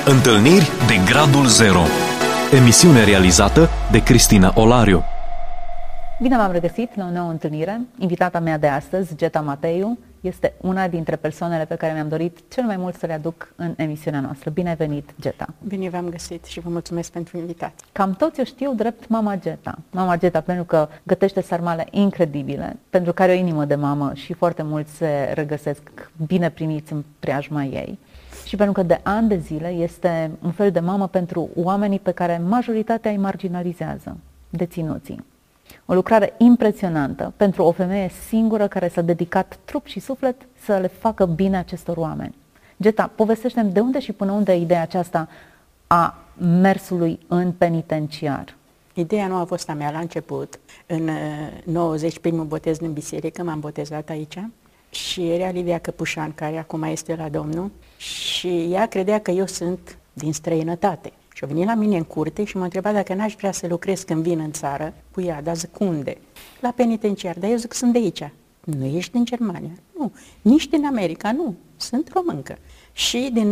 Întâlniri de Gradul Zero. Emisiune realizată de Cristina Olariu. Bine v-am regăsit la o nouă întâlnire. Invitata mea de astăzi, Geta Mateiu, este una dintre persoanele pe care mi-am dorit cel mai mult să le aduc în emisiunea noastră. Bine ai venit, Geta! Bine v-am găsit și vă mulțumesc pentru invitație. Cam toți o știu drept Mama Geta. Mama Geta pentru că gătește sarmale incredibile, pentru că are o inimă de mamă și foarte mulți se regăsesc bine primiți în preajma ei. Și pentru că de ani de zile este un fel de mamă pentru oamenii pe care majoritatea îi marginalizează, deținuții. O lucrare impresionantă pentru o femeie singură care s-a dedicat trup și suflet să le facă bine acestor oameni. Geta, povestește-mi de unde și până unde ideea aceasta a mersului în penitenciar. Ideea nu a fost a mea la început. În 90, primul botez în biserică, m-am botezat aici și era Livia Căpușan, care acum este la Domnul, și ea credea că eu sunt din străinătate. Și a venit la mine în curte și m-a întrebat dacă n-aș vrea să lucrez când vin în țară cu ea. Dar zic, unde? La penitenciar. Dar eu zic, sunt de aici. Nu ești din Germania? Nu. Nici din America? Nu. Sunt româncă. Și din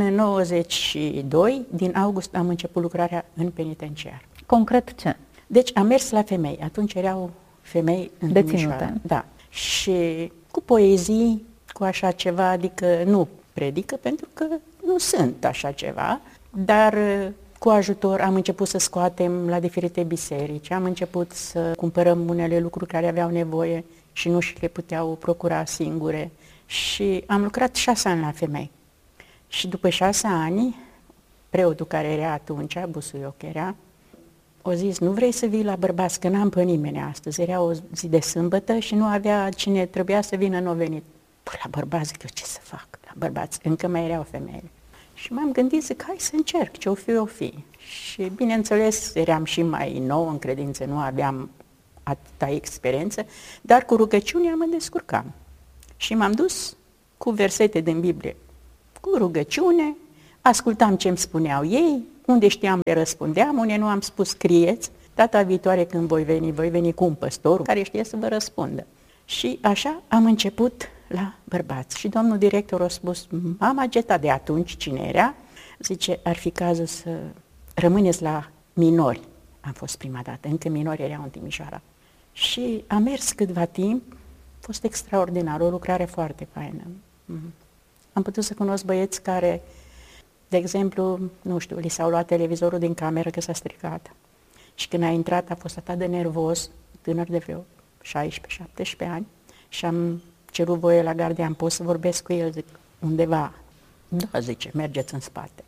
92, din august, am început lucrarea în penitenciar. Concret ce? Deci am mers la femei. Atunci erau femei în deținute. Da. Și cu poezii, cu așa ceva, adică nu predică, pentru că nu sunt așa ceva, dar cu ajutor am început să scoatem la diferite biserici, am început să cumpărăm unele lucruri care aveau nevoie și nu și le puteau procura singure. Și am lucrat 6 ani la femei. Și după 6 ani, preotul care era atunci, Busuioc era, o zis, nu vrei să vii la bărbați, că n-am pe nimeni astăzi. Era o zi de sâmbătă și nu avea cine trebuia să vină, n-o venit. Păi la bărbați, zic eu, ce să fac? La bărbați, încă mai erau femeile. Și m-am gândit, zic, hai să încerc, ce o fi, o fi. Și bineînțeles, eram și mai nou în credință, nu aveam atâta experiență, dar cu rugăciunea mă descurcam. Și m-am dus cu versete din Biblie, cu rugăciune, ascultam ce îmi spuneau ei, unde știam le răspundeam, unde nu am spus scrieți, data viitoare când voi veni cu un păstor care știe să vă răspundă. Și așa am început la bărbați. Și domnul director a spus, Mama Geta de atunci, cine era, zice, ar fi cazul să rămâneți la minori. Am fost prima dată, încă minori erau în Timișoara. Și am mers câtva timp, a fost extraordinar, o lucrare foarte faină. Am putut să cunosc băieți care, de exemplu, nu știu, li s-au luat televizorul din cameră că s-a stricat. Și când a intrat a fost atât de nervos, tânăr de vreo 16-17 ani, și am cerut voie la gardian, pot să vorbesc cu el, zic, undeva. Da, zice, mergeți în spate.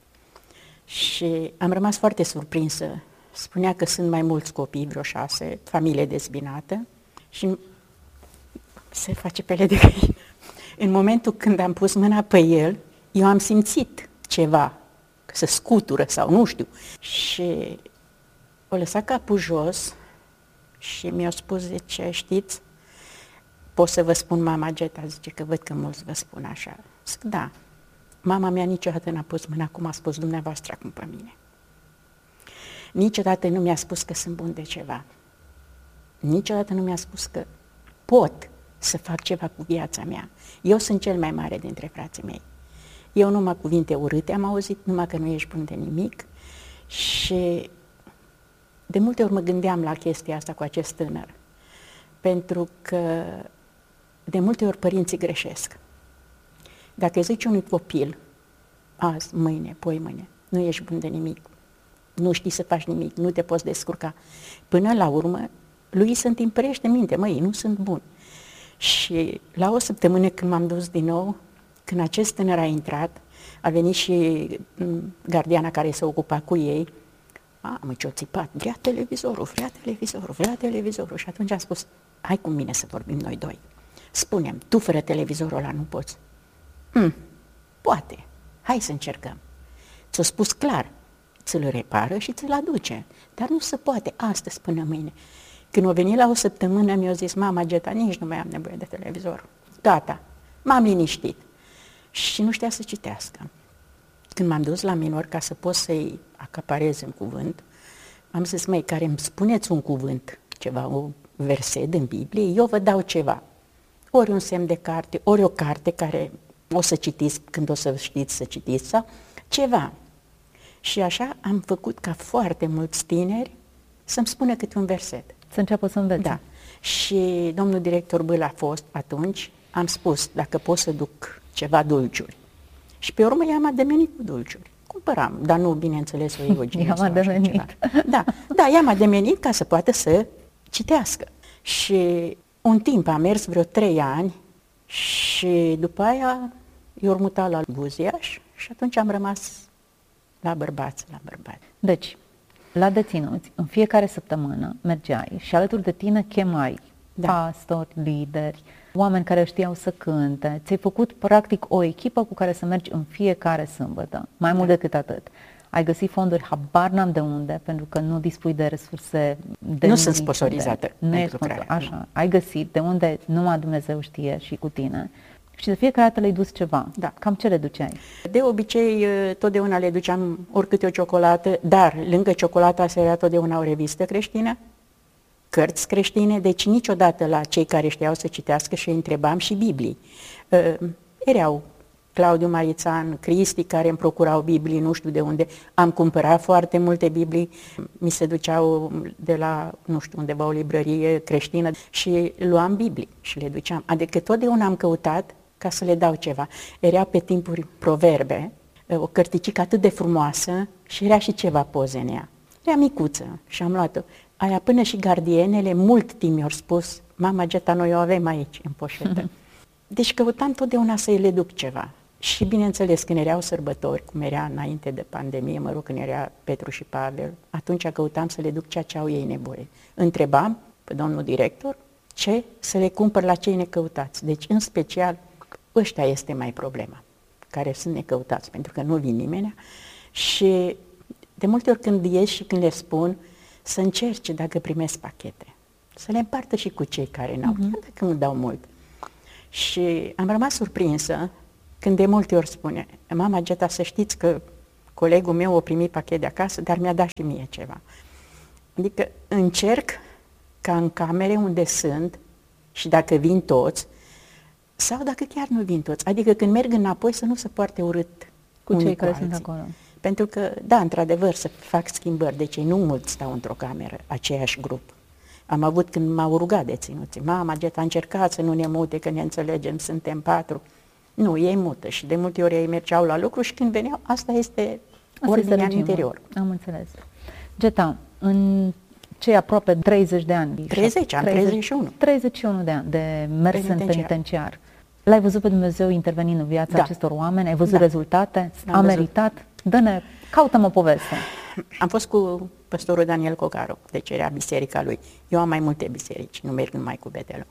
Și am rămas foarte surprinsă. Spunea că sunt mai mulți copii, vreo 6, familie dezbinată, și se face pele de găină. În momentul când am pus mâna pe el, eu am simțit ceva, că se scutură sau nu știu. Și o lăsat capul jos și mi-a spus, zice, știți, pot să vă spun Mama Geta, zice, că văd că mulți vă spun așa. Zic, da, mama mea niciodată n-a pus mâna cum a spus dumneavoastră acum pe mine. Niciodată nu mi-a spus că sunt bun de ceva. Niciodată nu mi-a spus că pot să fac ceva cu viața mea. Eu sunt cel mai mare dintre frații mei. Eu numai cuvinte urâte am auzit, numai că nu ești bun de nimic. Și de multe ori mă gândeam la chestia asta cu acest tânăr. Pentru că de multe ori părinții greșesc. Dacă zici unui copil, azi, mâine, poi mâine, nu ești bun de nimic, nu știi să faci nimic, nu te poți descurca, până la urmă, lui se întimpărește minte, măi, nu sunt bun. Și la o săptămână când m-am dus din nou, când acest tânăr a intrat, a venit și gardiana care se ocupa cu ei, mă, ce-o țipat, vrea televizorul, vrea televizorul, vrea televizorul. Și atunci am spus, hai cu mine să vorbim noi doi. Spune-mi, tu fără televizorul ăla nu poți? Poate, hai să încercăm. Ți-o spus clar, ți-l repară și ți-l aduce, dar nu se poate astăzi până mâine. Când a venit la o săptămână, mi-a zis, Mama Geta, nici nu mai am nevoie de televizor. Gata, m-am liniștit. Și nu știa să citească. Când m-am dus la minor ca să pot să-i acaparez în cuvânt, am zis, măi, care îmi spuneți un cuvânt, ceva, o verset din Biblie, eu vă dau ceva. Ori un semn de carte, ori o carte care o să citiți când o să știți să citiți, sau ceva. Și așa am făcut ca foarte mulți tineri să-mi spună câte un verset. Să înceapă să învețe. Da. Și domnul director Bâl a fost atunci, am spus, dacă pot să duc ceva dulciuri. Și pe urmă i-am ademenit cu dulciuri. Cumpăram, dar nu, bineînțeles, o Eugenie. I-am ademenit. Da, i-am ademenit ca să poată să citească. Și un timp a mers vreo 3 ani și după aia i-au mutat la Buziaș și atunci am rămas la bărbați. Deci, la deținuți, în fiecare săptămână mergeai și alături de tine chemai pastori, lideri, oameni care știau să cânte. Ți-ai făcut practic o echipă cu care să mergi în fiecare sâmbătă. Mai mult decât atât. Ai găsit fonduri, habar n-am de unde, pentru că nu dispui de resurse. Nu sunt sponsorizată. Nu e așa. Ai găsit de unde numai Dumnezeu știe și cu tine. Și de fiecare dată le-ai dus ceva. Da. Cam ce le duceai? De obicei, totdeauna le duceam oricâte o ciocolată, dar lângă ciocolata se era totdeauna o revistă creștină, cărți creștine, deci niciodată la cei care știau să citească și îi întrebam și Biblii. Erau Claudiu Marițan, Cristi, care îmi procurau Biblii, nu știu de unde. Am cumpărat foarte multe Biblii, mi se duceau de la, nu știu, undeva o librărie creștină și luam Biblii și le duceam. Adică totdeauna am căutat ca să le dau ceva. Era pe timpuri Proverbe, o cărticică atât de frumoasă și era și ceva poze în ea. Era micuță și am luat-o. Aia până și gardienele mult timp mi-au spus, mama Geta, noi o avem aici, în poșetă. Deci căutam totdeauna să-i le duc ceva. Și bineînțeles, când erau sărbători, cum era înainte de pandemie, mă rog, când era Petru și Pavel, atunci căutam să le duc ceea ce au ei nevoie. Întrebam pe domnul director ce să le cumpăr la cei necăutați. Deci, în special, ăștia este mai problema, care sunt necăutați, pentru că nu vin nimeni. Și de multe ori când ies și când le spun, să încerce dacă primesc pachete, să le împartă și cu cei care n-au, chiar dacă nu dau mult. Și am rămas surprinsă când de multe ori spune, mama Geta, să știți că colegul meu a primit pachet de acasă, dar mi-a dat și mie ceva. Adică încerc ca în camere unde sunt și dacă vin toți, sau dacă chiar nu vin toți, adică când merg înapoi să nu se poarte urât cu cei care sunt acolo. Pentru că, da, într-adevăr, să fac schimbări, deci nu mulți stau într-o cameră, aceeași grup. Am avut când m-au rugat deținuții, mama Geta, încercat să nu ne mute, că ne înțelegem, suntem 4. Nu, ei mută și de multe ori ei mergeau la lucru și când veneau, asta este ordinea în interior. Am înțeles. Geta, în cei aproape 30 de ani. 31. 31 de ani de mers în penitenciar. L-ai văzut pe Dumnezeu intervenind în viața acestor oameni? Ai văzut rezultate? A meritat? Dă-ne, caută-mă o poveste. Am fost cu păstorul Daniel Cocaru, deci era biserica lui. Eu am mai multe biserici, nu merg numai cu Betelul.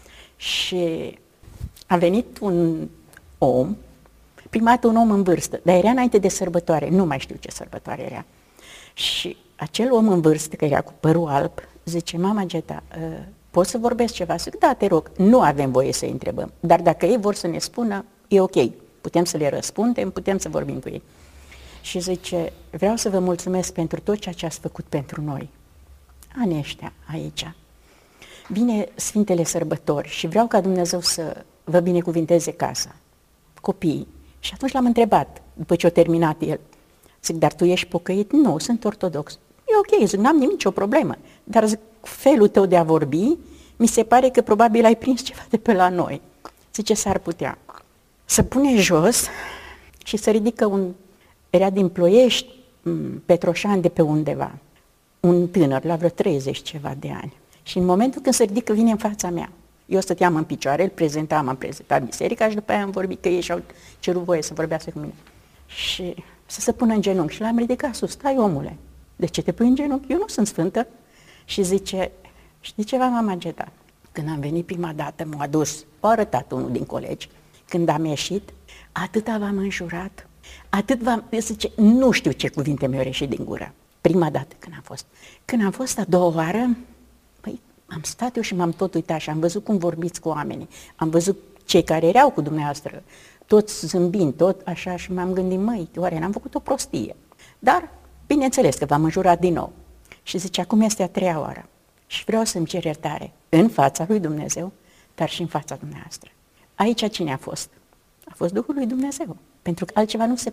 Și a venit un om, prima dată un om în vârstă, dar era înainte de sărbătoare, nu mai știu ce sărbătoare era. Și acel om în vârstă, că era cu părul alb, zice, mama Geta, poți să vorbesc ceva? Zic, da, te rog, nu avem voie să-i întrebăm, dar dacă ei vor să ne spună, e ok, putem să le răspundem, putem să vorbim cu ei. Și zice, vreau să vă mulțumesc pentru tot ceea ce ați făcut pentru noi. Anii ăștia aici. Vine Sfintele Sărbători și vreau ca Dumnezeu să vă binecuvinteze casa, copiii. Și atunci l-am întrebat, după ce a terminat el, zic, dar tu ești pocăit? Nu, sunt ortodox. E ok, zic, n-am nicio problemă, dar zic, felul tău de a vorbi, mi se pare că probabil ai prins ceva de pe la noi. Zice, s-ar putea. Să pune jos și să ridică era din Ploiești, Petroșani de pe undeva, un tânăr, la vreo 30 ceva de ani. Și în momentul când se ridică, vine în fața mea. Eu stăteam în picioare, am prezentat biserica și după aia am vorbit că ei și-au cerut voie să vorbească cu mine. Și să se pună în genunchi. Și l-am ridicat sus, stai omule, de ce te pui în genunchi? Eu nu sunt sfântă. Și zice, știi ceva, mama Geta? Când am venit prima dată, m-a adus, a arătat unul din colegi. Când am ieșit, atâta v-am înjurat, zice, nu știu ce cuvinte mi-au ieșit din gură. Prima dată când am fost. Când am fost a doua oară, păi, am stat eu și m-am tot uitat și am văzut cum vorbiți cu oamenii. Am văzut cei care erau cu dumneavoastră, toți zâmbind, tot așa, și m-am gândit, măi, oare n-am făcut o prostie? Dar, bineînțeles că v-am înjurat din nou. Și zice, acum este a treia oară și vreau să-mi cer iertare în fața lui Dumnezeu, dar și în fața dumneavoastră. Aici cine a fost? A fost Duhul lui Dumnezeu, pentru că altceva nu se poate.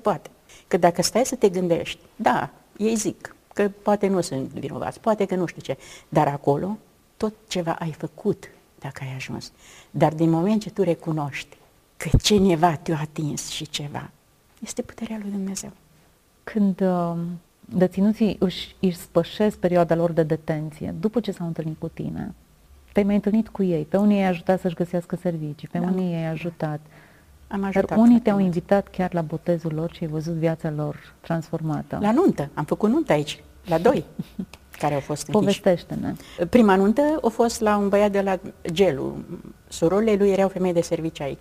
Că dacă stai să te gândești, da, ei zic că poate nu sunt vinovați, poate că nu știu ce, dar acolo tot ceva ai făcut dacă ai ajuns. Dar din moment ce tu recunoști că cineva te-a atins și ceva, este puterea lui Dumnezeu. Când deținuții își spășesc perioada lor de detenție, după ce s-au întâlnit cu tine, te-ai mai întâlnit cu ei, pe unii i-ai ajutat să-și găsească servicii, pe unii i-ai ajutat. Am ajutat. Dar unii te-au invitat chiar la botezul lor și ai văzut viața lor transformată. La nuntă, am făcut nuntă aici, la 2 care au fost închiși. Povestește-ne. Prima nuntă a fost la un băiat de la Gelu. Surorile lui erau femei de serviciu aici.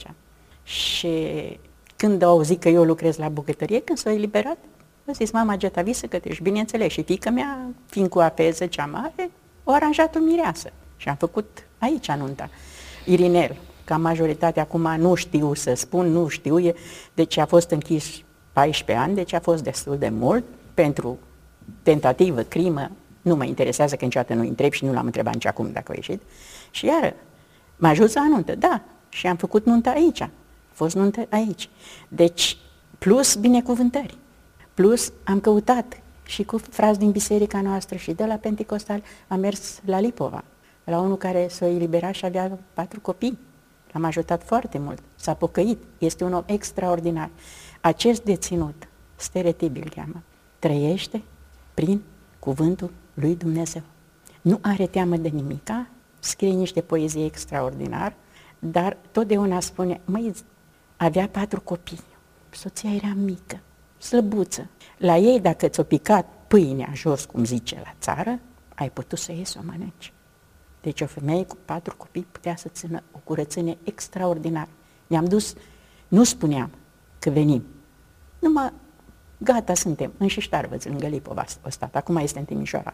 Și când au auzit că eu lucrez la bucătărie, când s-au eliberat, au zis, mama Geta, vii să gătești. Bineînțeles, și fiica mea, fiind cu apeză cea mare, o aranjat o mireasă. Și am făcut aici nunta. Irinel, ca majoritatea acum nu știu să spun, nu știu, deci a fost închis 14 ani, deci a fost destul de mult pentru tentativă, crimă. Nu mă interesează că niciodată nu întreb și nu l-am întrebat nici acum dacă a ieșit. Și iară, m-a ajuns la nuntă, da, și am făcut nunta aici. A fost nuntă aici. Deci, plus binecuvântări, plus am căutat și cu frați din biserica noastră și de la Pentecostal am mers la Lipova, la unul care s-a eliberat și avea 4 copii. L-am ajutat foarte mult, s-a pocăit, este un om extraordinar. Acest deținut, Steretibi îl cheamă, trăiește prin cuvântul lui Dumnezeu. Nu are teamă de nimica, scrie niște poezii extraordinar, dar totdeauna spune, măi, avea 4 copii, soția era mică, slăbuță. La ei, dacă ți-o picat pâinea jos, cum zice la țară, ai putut să iei să o mănânci. Deci o femeie cu 4 copii putea să țină o curățenie extraordinară. Ne-am dus, nu spuneam că venim, numai gata suntem, în Șiștarvăț, lângă Lipova o stat, acum este în Timișoara.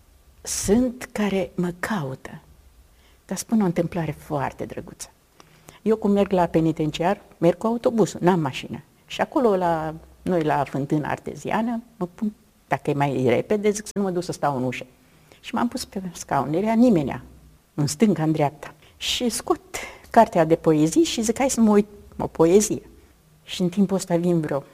Sunt care mă caută, dar spun o întâmplare foarte drăguță. Eu cum merg la penitenciar, merg cu autobusul, n-am mașină. Și acolo, noi la fântâna arteziană, mă pun, dacă e mai repede, zic să nu mă duc să stau în ușă. Și m-am pus pe scaun, nu era nimenea, în stânga, în dreapta. Și scot cartea de poezii și zic, hai să mă uit o poezie. Și în timpul ăsta vin vreo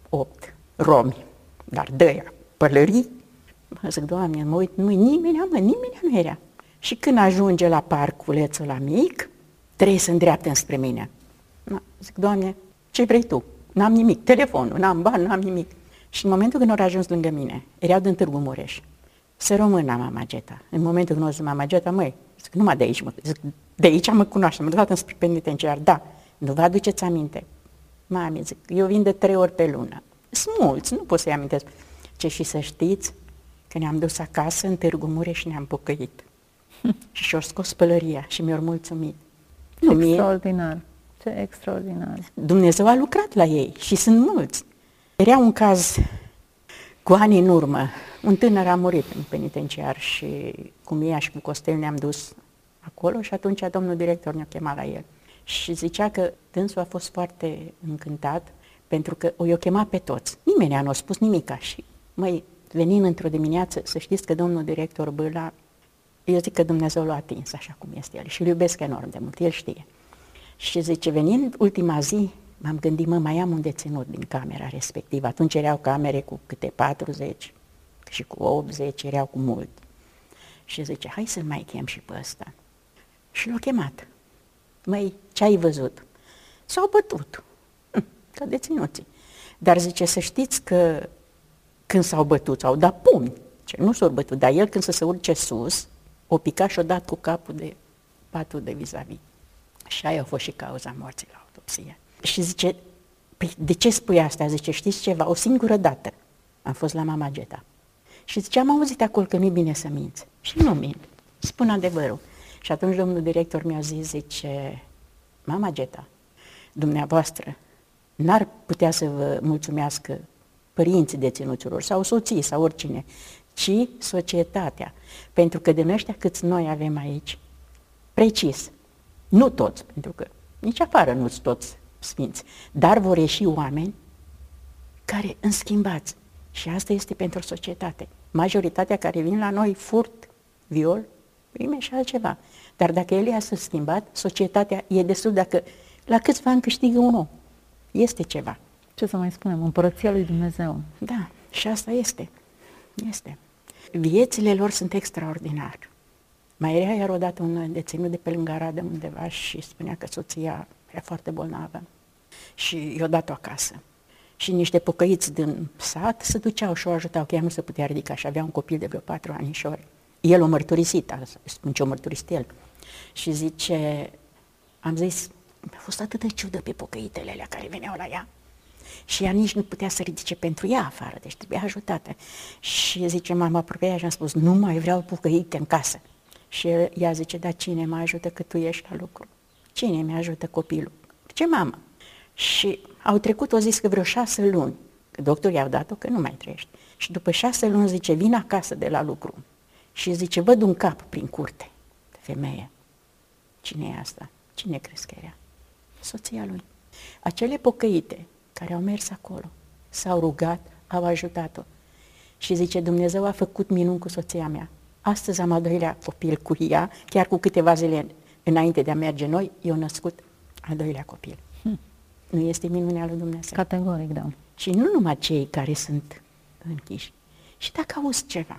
8 romi, dar de-aia, pălării. Mă zic, Doamne, mă uit, nu-i nimeni nu era. Și când ajunge la parculețul la mic, trebuie să îndreaptă înspre mine. Zic, Doamne, ce vrei tu? N-am nimic, telefonul, n-am bani, n-am nimic. Și în momentul când au ajuns lângă mine, erau din Târgu Mureș, să rămână mama Geta. În momentul când au zis mama Geta, măi, zic, numai de aici zic, de aici mă cunoaște, m-a dat înspre penitenciar, da, nu vă aduceți aminte. Mami, zic, eu vin de 3 ori pe lună. Sunt mulți, nu pot să-i amintesc. Ce și să știți că ne-am dus acasă în Târgu Mureș și ne-am pocăit. Și și-au scos pălăria și mi-au mulțumit. Extraordinar, ce extraordinar. Dumnezeu a lucrat la ei și sunt mulți. Era un caz cu ani în urmă, un tânăr a murit în penitenciar și cu Mia și cu Costel ne-am dus acolo și atunci domnul director ne-a chemat la el. Și zicea că dânsul a fost foarte încântat pentru că i-a chemat pe toți. Nimeni nu a spus nimica și, măi, venind într-o dimineață, să știți că domnul director Bâla, eu zic că Dumnezeu l-a atins așa cum este el și îl iubesc enorm de mult, el știe. Și zice, venind ultima zi, m-am gândit, mai am un deținut din camera respectivă. Atunci erau camere cu câte 40 și cu 80, erau cu mult. Și zice, hai să-l mai chem și pe ăsta. Și l-a chemat. Măi, ce ai văzut? S-au bătut, ca deținuții. Dar zice, să știți că când s-au bătut, s-au dat pumni. Ce nu s-au bătut, dar el când să se urce sus, o picat și-o dat cu capul de patul de vis-a-vis. Și aia a fost și cauza morții la autopsie. Și zice, păi de ce spui asta? Zice, știți ceva? O singură dată am fost la mama Geta. Și zice, am auzit acolo că nu-i bine să minți. Și nu mint, spun adevărul. Și atunci domnul director mi-a zis, zice, mama Geta, dumneavoastră n-ar putea să vă mulțumească părinții deținuților sau soții sau oricine, ci societatea. Pentru că din ăștia câți noi avem aici, precis, nu toți, pentru că nici afară nu-s toți sfinți, dar vor ieși oameni care înschimbați. Și asta este pentru societate. Majoritatea care vin la noi, furt, viol, prime și altceva. Dar dacă el i-a schimbat, societatea e destul, dacă la câțiva ani câștigă un om. Este ceva. Ce să mai spunem, împărăția lui Dumnezeu. Da, și asta este. Viețile lor sunt extraordinare. Mai era iar odată un deținut de pe lângă Arad undeva și spunea că soția era foarte bolnavă și i-a dat-o acasă. Și niște pocăiți din sat se duceau și o ajutau, că ea nu se putea ridica și avea un copil de vreo 4 anișori. El o mărturisit, spun ce o mărturisit el. Și zice, am zis, mi-a fost atât de ciudă pe pocăitele alea care veneau la ea. Și ea nici nu putea să ridice pentru ea afară, deci trebuia ajutată. Și zice, m-am apropiat și am spus, nu mai vreau pocăite în casă. Și ea zice, dar cine mă ajută că tu ești la lucru? Cine mi ajută copilul? Ce mamă? Și au trecut, o zis că vreo 6 luni, că doctorii i-au dat-o că nu mai trăiește. Și după 6 luni zice, vin acasă de la lucru și zice, văd un cap prin curte de femeie. Cine e asta? Cine crezi că era? Soția lui. Acele pocăite care au mers acolo, s-au rugat, au ajutat-o. Și zice, Dumnezeu a făcut minuni cu soția mea. Astăzi am al 2-lea copil cu ea, chiar cu câteva zile înainte de a merge noi, i-a născut al 2-lea copil. Nu este minunea lui Dumnezeu? Categoric, da. Și nu numai cei care sunt închiși. Și dacă auzi ceva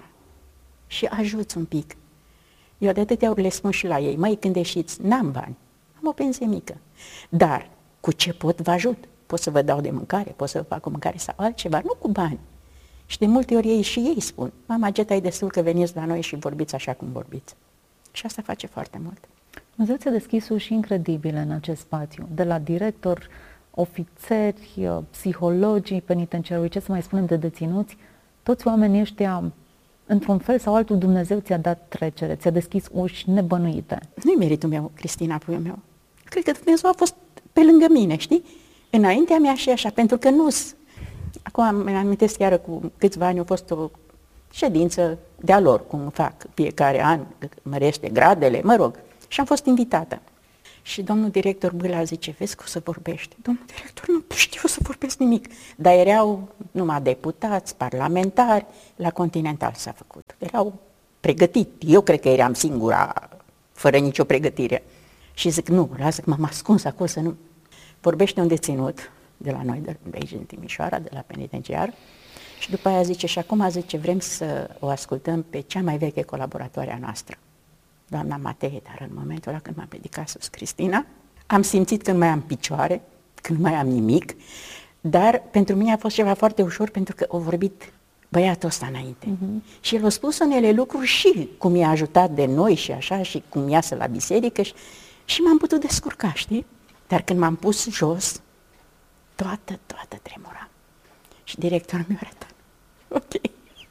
și ajuți un pic, eu de atâtea ori le spun și la ei, măi, când ieșiți, n-am bani, am o pensie mică, dar cu ce pot vă ajut? Pot să vă dau de mâncare, pot să vă fac o mâncare sau altceva, nu cu bani. Și de multe ori ei spun, mama Geta, e destul că veniți la noi și vorbiți așa cum vorbiți. Și asta face foarte mult. Dumnezeu ți-a deschis uși incredibile în acest spațiu, de la director, ofițeri, psihologii penitenciarului, ce să mai spunem de deținuți, toți oamenii ăștia, într-un fel sau altul, Dumnezeu ți-a dat trecere, ți-a deschis uși nebănuite. Nu-i meritul meu, Cristina, puiul meu. Cred că Dumnezeu a fost pe lângă mine, știi? Înaintea mea și așa, pentru că nu-s. Acum îmi amintesc chiar cu câțiva ani a fost o ședință de-a lor, cum fac fiecare an, mărește gradele, mă rog. Și am fost invitată. Și domnul director Bâla zice, vezi că o să vorbești. Domnul director, nu știu să vorbesc nimic. Dar erau numai deputați, parlamentari, la Continental s-a făcut. Erau pregătiți. Eu cred că eram singura, fără nicio pregătire. Și zic, nu, lasă că m-am ascuns acolo să nu... Vorbește un deținut de la noi, de aici, din Timișoara, de la penitenciar. Și după aia zice, și acum zice, vrem să o ascultăm pe cea mai veche colaboratoare a noastră, doamna Matei, dar în momentul ăla când m-am ridicat sus, Cristina, am simțit că nu mai am picioare, că nu mai am nimic, dar pentru mine a fost ceva foarte ușor pentru că a vorbit băiatul ăsta înainte. Și el a spus unele lucruri și cum i-a ajutat de noi și așa, și cum iasă la biserică și m-am putut descurca, știi? Dar când m-am pus jos, toată tremura. Și directorul mi-a arătat. Ok.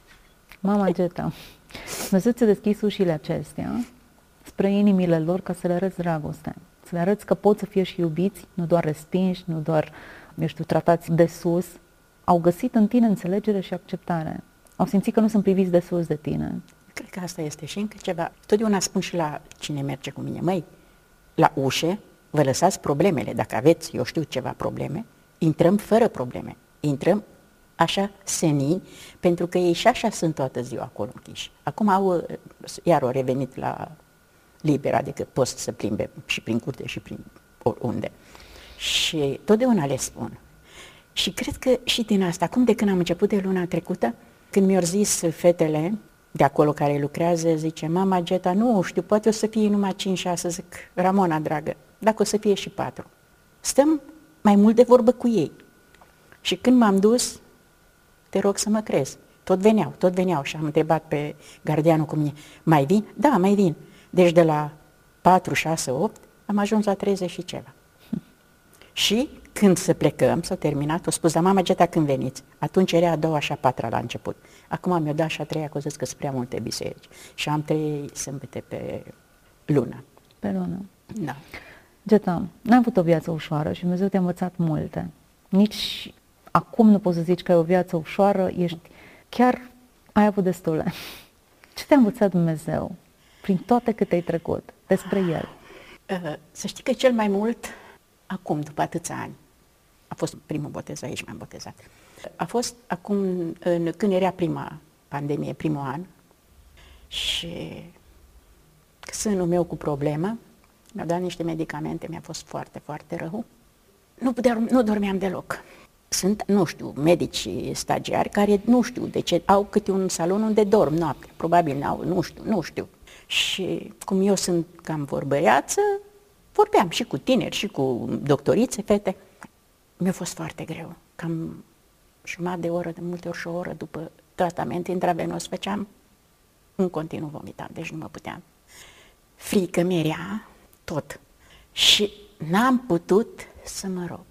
Mama Geta, Dumnezeu ți-a deschis ușile acestea spre inimile lor ca să le arăți dragoste. Să le arăți că pot să fie și iubiți, nu doar respinși, nu doar, eu știu, tratați de sus. Au găsit în tine înțelegere și acceptare. Au simțit că nu sunt priviți de sus de tine. Cred că asta este și încă ceva. Totdeauna spun și la cine merge cu mine, măi, la ușe vă lăsați problemele. Dacă aveți, eu știu, ceva probleme, intrăm fără probleme. Intrăm așa senin, pentru că ei și așa sunt toată ziua acolo închiși. Acum iar au revenit la liber, adică pot să se plimbe și prin curte și prin oriunde. Și totdeauna le spun. Și cred că și din asta, acum de când am început de luna trecută, când mi-au zis fetele de acolo care lucrează, zice, mama Geta, nu știu, poate o să fie numai 5-6, zic, Ramona, dragă, dacă o să fie și 4. Stăm mai mult de vorbă cu ei. Și când m-am dus, te rog să mă crezi, tot veneau și am întrebat pe gardianul cu mine, mai vin? Da, mai vin. Deci de la 4, 6, 8 am ajuns la 30 și ceva. Și când să plecăm, s-a terminat, o spus, dar mama Geta, când veniți? Atunci era a 2-a și a 4-a la început. Acum mi-o dat și a 3-a, că zis că sunt prea multe biserici. Și am 3 sâmbete pe lună. Pe lună. Da. Geta, n-ai avut o viață ușoară și Dumnezeu te-a învățat multe. Nici acum nu poți să zici că ai o viață ușoară, chiar ai avut destule. Ce te-a învățat Dumnezeu prin toate câte ai trecut despre El? Să știi că cel mai mult, acum, după atâția ani, a fost primul botez, aici m-am botezat. A fost acum, când era prima pandemie, primul an, și sânul meu cu problemă, mi-au dat niște medicamente, mi-a fost foarte, foarte rău. Nu dormeam deloc. Sunt, nu știu, medici stagiari care nu știu de ce au câte un salon unde dorm noaptea. Probabil n-au, nu știu. Și cum eu sunt cam vorbăreață, vorbeam și cu tineri și cu doctorițe, fete. Mi-a fost foarte greu. Cam jumătate de oră, de multe ori și o oră după tratament intravenos făceam, în continuu vomitam, deci nu mă puteam. Frică mi-era tot. Și n-am putut să mă rog.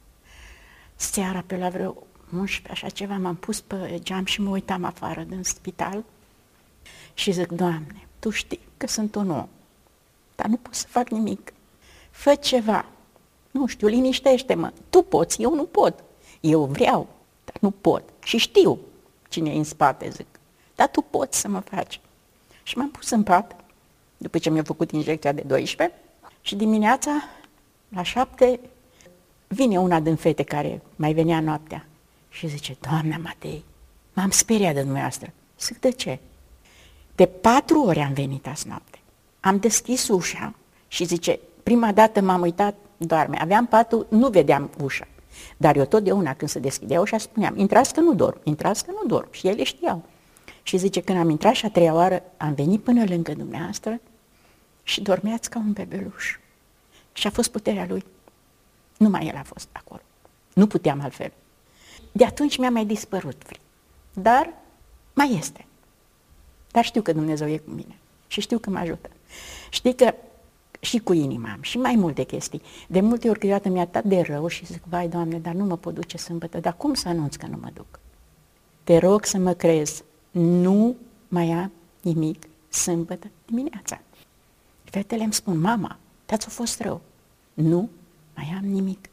Seara, pe la vreo 11, așa ceva, m-am pus pe geam și mă uitam afară din spital și zic, Doamne, Tu știi că sunt un om, dar nu pot să fac nimic. Fă ceva, nu știu, liniștește-mă. Tu poți, eu nu pot. Eu vreau, dar nu pot. Și știu cine e în spate, zic. Dar Tu poți să mă faci. Și m-am pus în pat, după ce mi-a făcut injecția de 12, și dimineața, la 7, vine una din fete care mai venea noaptea și zice, Doamna Matei, m-am speriat de dumneavoastră. Zic, de ce? De 4 ori am venit azi noapte. Am deschis ușa și zice, prima dată m-am uitat, doarme. Aveam patul, nu vedeam ușa. Dar eu totdeauna când se deschidea ușa spuneam, intrați că nu dorm, intrați că nu dorm. Și ele știau. Și zice, când am intrat și a 3-a oară, am venit până lângă dumneavoastră și dormeați ca un bebeluș. Și a fost puterea lui. Numai el a fost acolo. Nu puteam altfel. De atunci mi-a mai dispărut frică. Dar mai este. Dar știu că Dumnezeu e cu mine. Și știu că mă ajută. Știi că și cu inima am și mai multe chestii. De multe ori câteodată mi-a dat de rău și zic, vai, Doamne, dar nu mă pot duce sâmbătă. Dar cum să anunț că nu mă duc? Te rog să mă crezi. Nu mai am nimic sâmbătă dimineața. Fetele îmi spun, mama, dar-ți-a fost rău. Nu mai am nimic.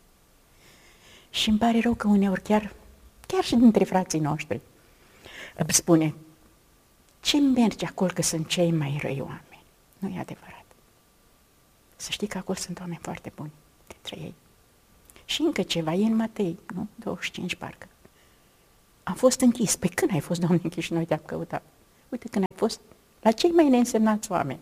Și îmi pare rău că uneori, chiar și dintre frații noștri, îmi spune, ce mergi acolo că sunt cei mai răi oameni? Nu e adevărat. Să știi că acolo sunt oameni foarte buni dintre ei. Și încă ceva, e în Matei, nu? 25 parcă. Am fost închis. Pe când ai fost, Doamne, închis și noi te-am căutat? Uite, când ai fost la cei mai neînsemnați oameni.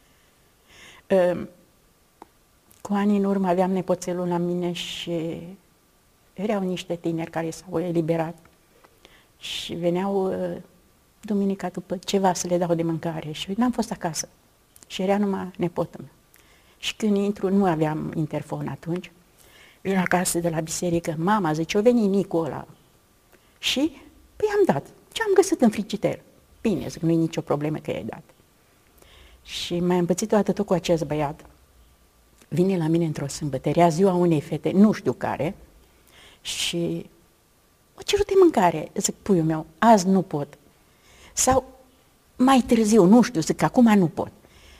Cu ani în urmă aveam nepoțelul la mine și erau niște tineri care s-au eliberat și veneau duminica după ceva să le dau de mâncare și n-am fost acasă și era numai nepotul meu. Și când intru, nu aveam interfon atunci, vin acasă de la biserică, mama zice, o veni Nicu ăla. Și păi am dat. Ce am găsit în frigider? Bine, zic, nu e nicio problemă că i-ai dat. Și m-am împățit toată tot cu acest băiat. Vine la mine într-o sâmbătă, era ziua unei fete, nu știu care, și o cerut de mâncare. Zic, puiul meu, azi nu pot. Sau mai târziu, nu știu, zic, acum nu pot.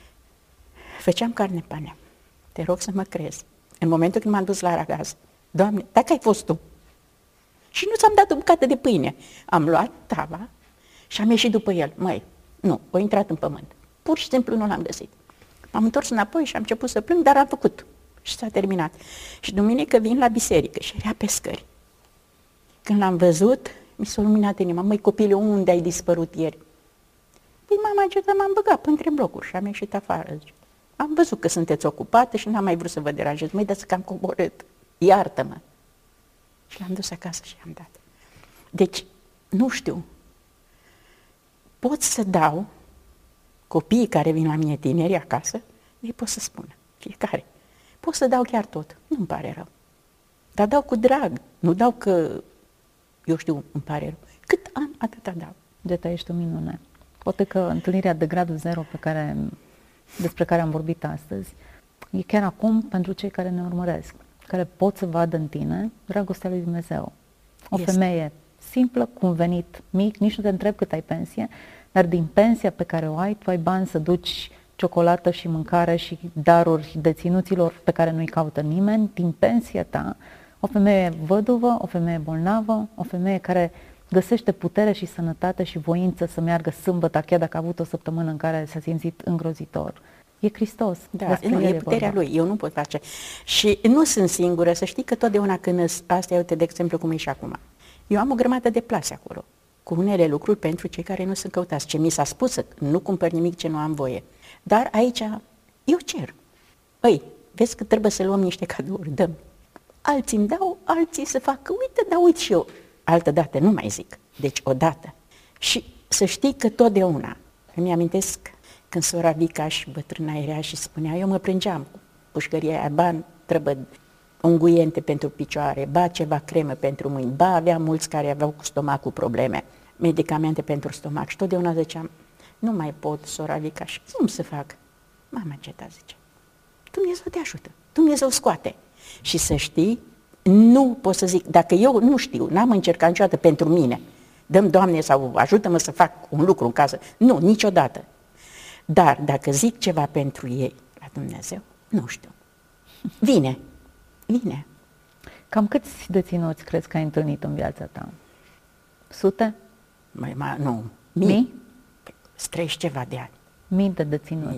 Făceam carne panea. Te rog să mă crezi. În momentul când m-am dus la aragaz, Doamne, dacă ai fost Tu. Și nu ți-am dat o bucată de pâine. Am luat tava și am ieșit după el. Măi, nu, o intrat în pământ. Pur și simplu nu l-am găsit. M-am întors înapoi și am început să plâng, dar am făcut. Și s-a terminat. Și duminică vin la biserică și era pe scări. Când l-am văzut, mi s-a luminat inima. Măi, copile, unde ai dispărut ieri? Păi mama Geta m-am băgat între blocuri și am ieșit afară. Zice. Am văzut că sunteți ocupată și n-am mai vrut să vă deranjez. Măi, dați că am coborât. Iartă-mă. Și l-am dus acasă și am dat. Deci, nu știu. Pot să dau copiii care vin la mine tineri acasă, ei pot să spună, fiecare. Pot să dau chiar tot, nu-mi pare rău. Dar dau cu drag, nu dau că, eu știu, îmi pare rău. Cât am, atâta dau. Geta, ești o minune. Poate că întâlnirea de gradul 0 despre care am vorbit astăzi e chiar acum pentru cei care ne urmăresc, care pot să vadă în tine dragostea lui Dumnezeu. O femeie simplă, cu un venit mic, nici nu te întreb cât ai pensie, dar din pensia pe care o ai, tu ai bani să duci ciocolată și mâncare și daruri deținuților pe care nu-i caută nimeni, din pensia ta, o femeie văduvă, o femeie bolnavă, o femeie care găsește putere și sănătate și voință să meargă sâmbătă, chiar dacă a avut o săptămână în care s-a simțit îngrozitor. E Hristos. Da, nu, e puterea Lui, eu nu pot face. Și nu sunt singură, să știi că totdeauna când astea, uite, de exemplu, cum e și acum. Eu am o grămadă de plase acolo, cu unele lucruri pentru cei care nu sunt căutați. Ce mi s-a spus, să nu cumpăr nimic ce nu am voie. Dar aici, eu cer. Vezi că trebuie să luăm niște cadouri, dăm. alții îmi dau, alții să facă, uite, dar uit și eu. Altă dată, nu mai zic, deci odată. Și să știi că totdeauna, îmi amintesc când sora Vica și bătrâna era și spunea, eu mă plângeam cu pușcăria aia, ba trebuie unguiente pentru picioare, ba ceva cremă pentru mâini, ba avea mulți care aveau cu stomacul probleme, medicamente pentru stomac și totdeauna ziceam, nu mai pot, sora Vica, și cum să fac? Mama Geta zice, Dumnezeu te ajută, Dumnezeu scoate. Și să știi, nu pot să zic, dacă eu nu știu, n-am încercat niciodată pentru mine, dăm Doamne sau ajută-mă să fac un lucru în casă, nu, niciodată. Dar dacă zic ceva pentru ei, la Dumnezeu, nu știu. Vine. Cam câți deținuți crezi că ai întâlnit în viața ta? Sute? Nu, Mii? Străiești ceva de ani. Mii de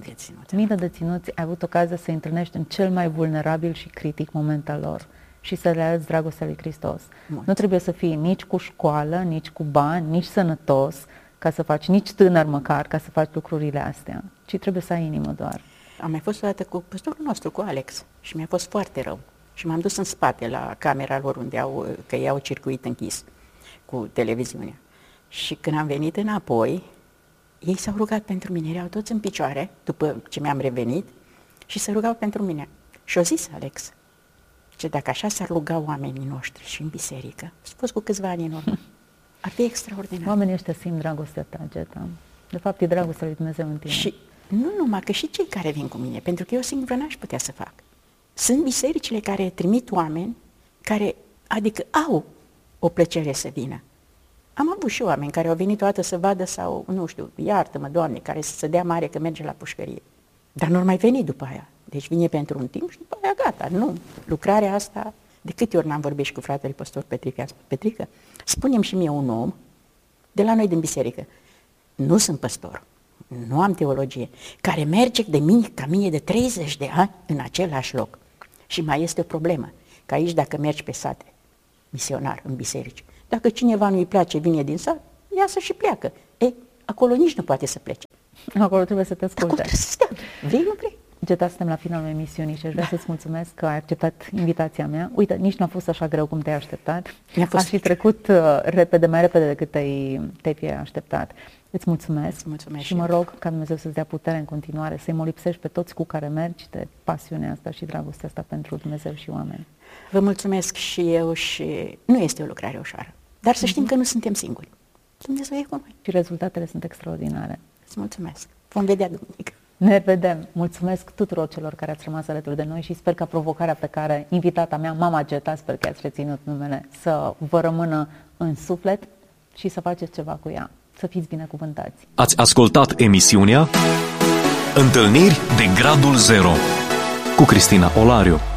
deținuți. Ai avut ocazia să-i întâlnești în cel mai vulnerabil și critic moment al lor și să le arăți dragostea lui Hristos. Mulți. Nu trebuie să fii nici cu școală, nici cu bani, nici sănătos, ca să faci, nici tânăr măcar, ca să faci lucrurile astea, ci trebuie să ai inimă doar. Am mai fost o dată cu păstorul nostru, cu Alex, și mi-a fost foarte rău. Și m-am dus în spate la camera lor că ei au circuit închis cu televiziunea. Și când am venit înapoi, ei s-au rugat pentru mine, erau toți în picioare, după ce mi-am revenit, și se rugau pentru mine. Și o zis Alex, că dacă așa s-ar ruga oamenii noștri și în biserică, s-a fost cu câțiva ani în urmă, ar fi extraordinar. Oamenii ăștia simt dragostea ta, Geta. De fapt, e dragostea lui Dumnezeu în tine. Și nu numai, că și cei care vin cu mine, pentru că eu singură n-aș putea să fac. Sunt bisericile care trimit oameni care, adică au o plăcere să vină. Am avut și oameni care au venit o dată să vadă sau, nu știu, iartă-mă, Doamne, care să se dea mare că merge la pușcărie. Dar nu mai veni după aia. Deci vine pentru un timp și după aia gata. Nu. Lucrarea asta, de câte ori n-am vorbit și cu fratele păstor Petrică, Petrică, spune-mi și mie un om de la noi din biserică, nu sunt păstor, nu am teologie, care merge de mine ca mie de 30 de ani în același loc. Și mai este o problemă, că aici dacă mergi pe sate, misionar, în biserici, dacă cineva nu-i place, vine din sat, iasă și pleacă. Acolo nici nu poate să plece. Acolo trebuie să te asculte. Acolo trebuie să stea. Vrei, nu vrei? Geta, suntem la finalul emisiunii și aș vrea să-ți mulțumesc că ai acceptat invitația mea. Uite, nici nu a fost așa greu cum te-ai așteptat. Aș fi trecut mai repede decât te-ai fi așteptat. Îți mulțumesc, și mă rog ca Dumnezeu să-ți dea putere în continuare, să-i molipsești pe toți cu care mergi de pasiunea asta și dragostea asta pentru Dumnezeu și oameni. Vă mulțumesc și eu și nu este o lucrare ușoară, dar să știm că nu suntem singuri. Dumnezeu e cu noi. Și rezultatele sunt extraordinare. Îți mulțumesc. Vom vedea duminică. Ne vedem. Mulțumesc tuturor celor care ați rămas alături de noi și sper că provocarea pe care invitata mea, Mama Geta, sper că ați reținut numele, să vă rămână în suflet și să faceți ceva cu ea. Să fiți binecuvântați. Ați ascultat emisiunea Întâlniri de Gradul Zero cu Cristina Olariu.